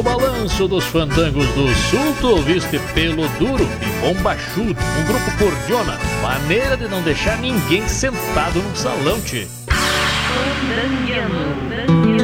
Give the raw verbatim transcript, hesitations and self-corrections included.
O balanço dos fandangos do sul, tu ouviste Pelo Duro e Bombachudo, um grupo cordiona, maneira de não deixar ninguém sentado num salão, tchê.